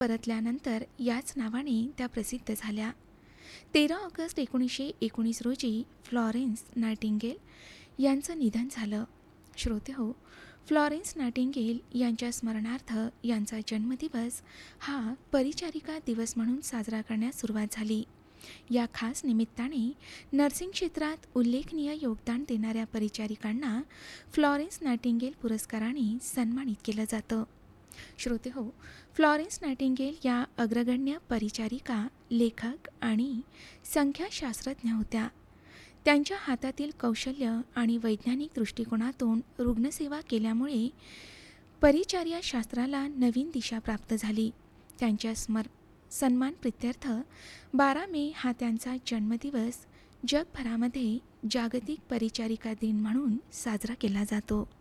परतल्यानंतर याच नावाने त्या प्रसिद्ध झाल्या. 13 ऑगस्ट 1919 रोजी फ्लॉरेन्स नायटिंगेल यांचं निधन झालं. श्रोतेहो, फ्लॉरेन्स नायटिंगेल यांच्या स्मरणार्थ यांचा जन्मदिवस हा परिचारिका दिवस म्हणून साजरा करण्यास सुरुवात झाली. या खास निमित्ताने नर्सिंग क्षेत्रात उल्लेखनीय योगदान देणाऱ्या परिचारिकांना फ्लॉरेन्स नायटिंगेल पुरस्काराने सन्मानित केलं जातं. श्रोतेहो, फ्लॉरेन्स नायटिंगेल या अग्रगण्य परिचारिका, लेखक आणि संख्याशास्त्रज्ञ होत्या. त्यांच्या हातातील कौशल्य आणि वैज्ञानिक दृष्टिकोनातून रुग्णसेवा केल्यामुळे परिचर्याशास्त्राला नवीन दिशा प्राप्त झाली. त्यांच्या सन्मान प्रित्यर्थ 12 मे हा त्यांचा जन्मदिवस जगभरामध्ये जागतिक परिचारिका दिन म्हणून साजरा केला जातो.